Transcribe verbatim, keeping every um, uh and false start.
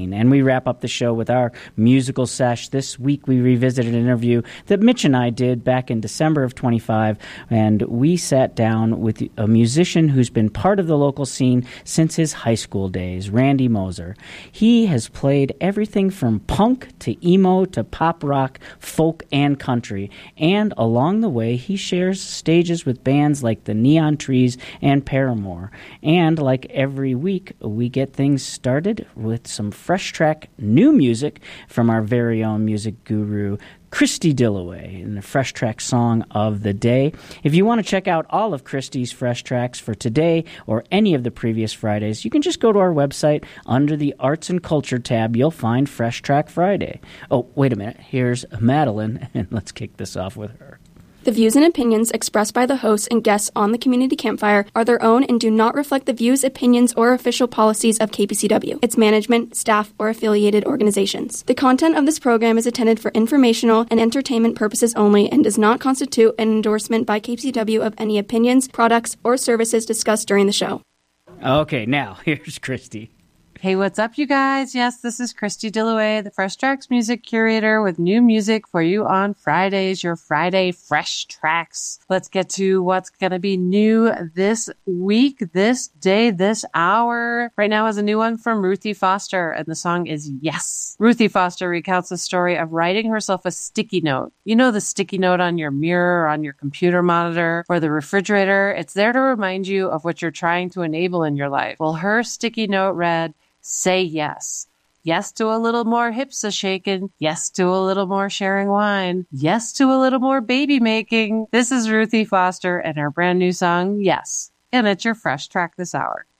And we wrap up the show with our musical sesh. This week we revisited an interview that Mitch and I did back in December of twenty-five, and we sat down with a musician who's been part of the local scene since his high school days, Randy Moser. He has played everything from punk to emo to pop rock, folk, and country, and along the way he shares stages with bands like the Neon Trees and Paramore. And like every week, we get things started with some fresh track new music from our very own music guru, Christy Dillaway, in the Fresh Track Song of the Day. If you want to check out all of Christy's Fresh Tracks for today or any of the previous Fridays, you can just go to our website. Under the Arts and Culture tab, you'll find Fresh Track Friday. Oh, wait a minute. Here's Madeline, and let's kick this off with her. The views and opinions expressed by the hosts and guests on the Community Campfire are their own and do not reflect the views, opinions, or official policies of K P C W, its management, staff, or affiliated organizations. The content of this program is intended for informational and entertainment purposes only and does not constitute an endorsement by K P C W of any opinions, products, or services discussed during the show. Okay, now, here's Christy. Hey, what's up, you guys? Yes, this is Christy Dillaway, the Fresh Tracks music curator with new music for you on Fridays, your Friday Fresh Tracks. Let's get to what's going to be new this week, this day, this hour. Right now is a new one from Ruthie Foster, and the song is Yes. Ruthie Foster recounts the story of writing herself a sticky note. You know the sticky note on your mirror or on your computer monitor or the refrigerator? It's there to remind you of what you're trying to enable in your life. Well, her sticky note read, say yes. Yes to a little more hips a shaking. Yes to a little more sharing wine. Yes to a little more baby making. This is Ruthie Foster and her brand new song, Yes. And it's your Fresh Track this hour.